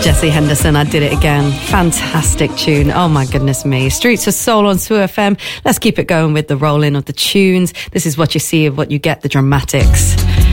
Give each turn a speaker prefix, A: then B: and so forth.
A: Jesse Henderson, I Did It Again. Fantastic tune. Oh my goodness me. Streets of Soul on Sue FM. Let's keep it going with the rolling of the tunes. This is what you see of what you get, the dramatics.